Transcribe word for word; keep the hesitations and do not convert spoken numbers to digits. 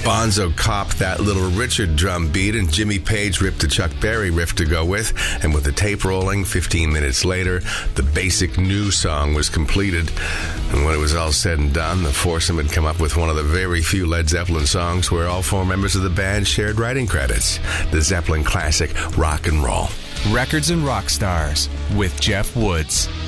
Bonzo copped that Little Richard drum beat, and Jimmy Page ripped a Chuck Berry riff to go with. And with the tape rolling, fifteen minutes later, the basic new song was completed. And when it was all said and done, the foursome had come up with one of the very few Led Zeppelin songs where all four members of the band shared writing credits. The Zeppelin classic, Rock and Roll. Records and Rock Stars with Jeff Woods.